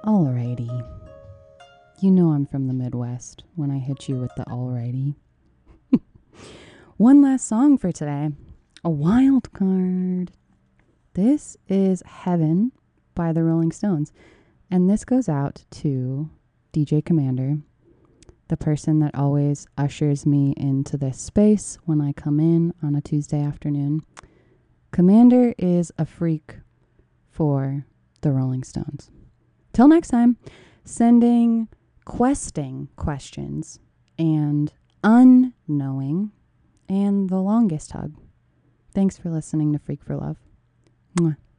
Alrighty. You know I'm from the Midwest when I hit you with the alrighty. One last song for today. A wild card. This is Heaven by the Rolling Stones. And this goes out to DJ Commander, the person that always ushers me into this space when I come in on a Tuesday afternoon. Commander is a freak for the Rolling Stones. Till next time, sending questing questions and unknowing and the longest hug. Thanks for listening to Freak for Love. Mwah.